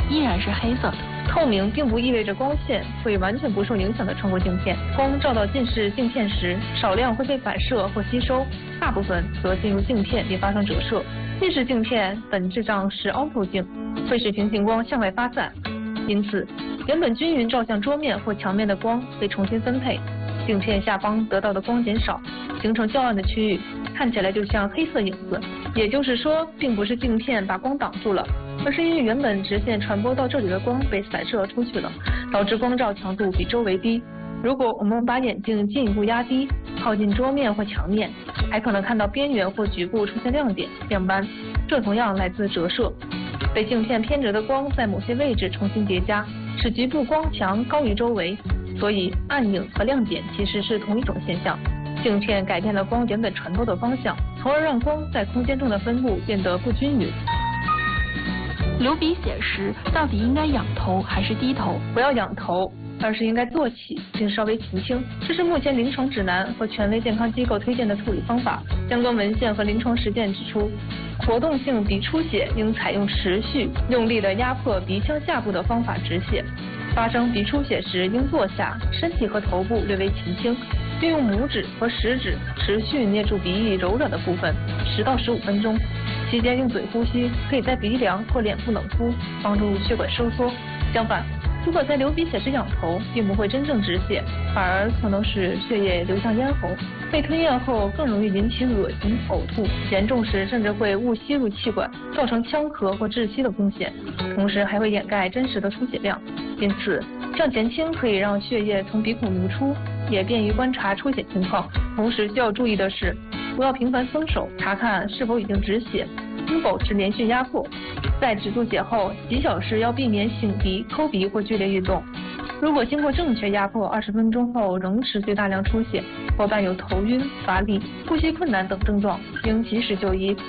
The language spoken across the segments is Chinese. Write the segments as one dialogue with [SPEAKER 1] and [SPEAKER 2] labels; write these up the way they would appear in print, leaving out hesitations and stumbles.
[SPEAKER 1] 依然是黑色的。
[SPEAKER 2] 透明并不意味着光线会完全不受影响地穿过镜片，光照到近视镜片时，少量会被反射或吸收，大部分则进入镜片并发生折射。近视镜片本质上是凹透镜，会使平行光向外发散，因此原本均匀照向桌面或墙面的光被重新分配，镜片下方得到的光减少，形成较暗的区域，看起来就像黑色影子。也就是说，并不是镜片把光挡住了，而是因为原本直线传播到这里的光被散射出去了，导致光照强度比周围低。如果我们把眼镜进一步压低，靠近桌面或墙面，还可能看到边缘或局部出现亮点、亮斑，这同样来自折射。被镜片偏折的光在某些位置重新叠加，使局部光强高于周围，所以暗影和亮点其实是同一种现象。镜片改变了光原本传播的方向，从而让光在空间中的分布变得不均匀。
[SPEAKER 1] 流鼻血时到底应该仰头还是低头？
[SPEAKER 2] 不要仰头，而是应该坐起并稍微前倾，这是目前临床指南和权威健康机构推荐的处理方法。相关文献和临床实践指出，活动性鼻出血应采用持续用力的压迫鼻腔下部的方法止血。发生鼻出血时应坐下，身体和头部略微前倾，并用拇指和食指持续捏住鼻翼柔软的部分10到15分钟，期间用嘴呼吸，可以在鼻梁或脸部冷敷，帮助血管收缩。相反，如果在流鼻血时仰头，并不会真正止血，反而可能使血液流向咽喉，被吞咽后更容易引起恶心、呕吐，严重时甚至会误吸入气管，造成腔咳或窒息的风险，同时还会掩盖真实的出血量。因此，向前倾可以让血液从鼻孔流出，也便于观察出血情况。同时需要注意的是，不要频繁松手，查看是否已经止血，应保持连续压迫。在止住血后几小时要避免擤鼻、抠鼻或剧烈运动。如果经过正确压迫20分钟后仍持续大量出血，或伴有头晕、乏力、呼吸困难等症状，应及时就医。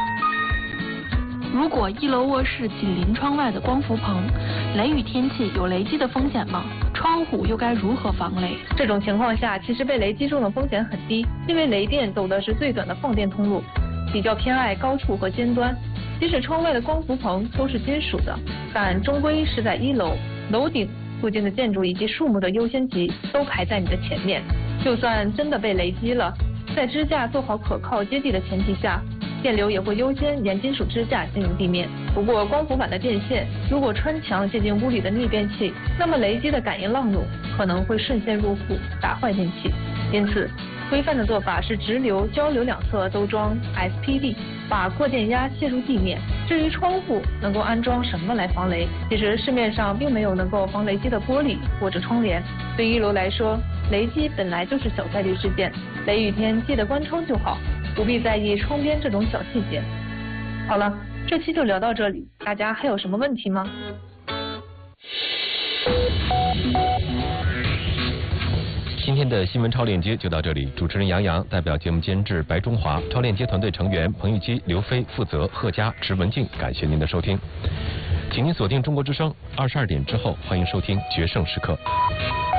[SPEAKER 1] 如果1楼卧室紧邻窗外的光伏棚，雷雨天气有雷击的风险吗？窗户又该如何防雷？
[SPEAKER 2] 这种情况下，其实被雷击中的风险很低，因为雷电走的是最短的放电通路，比较偏爱高处和尖端。即使窗外的光伏棚都是金属的，但终归是在1楼，楼顶附近的建筑以及树木的优先级都排在你的前面。就算真的被雷击了，在支架做好可靠接地的前提下，电流也会优先沿金属支架进入地面。不过光伏板的电线如果穿墙接近屋里的逆变器，那么雷击的感应浪怒可能会顺线入户，打坏电器。因此规范的做法是直流、交流两侧都装 SPD， 把过电压切入地面。至于窗户能够安装什么来防雷，其实市面上并没有能够防雷击的玻璃或者窗帘。对1楼来说，雷击本来就是小概率事件，雷雨天记得关窗就好，不必在意窗边这种小细节。好了，这期就聊到这里，大家还有什么问题吗？
[SPEAKER 3] 今天的新闻超链接就到这里，主持人杨洋代表节目监制白中华、超链接团队成员彭玉基、刘飞、负责贺佳、池文静，感谢您的收听，请您锁定中国之声，22点之后欢迎收听决胜时刻。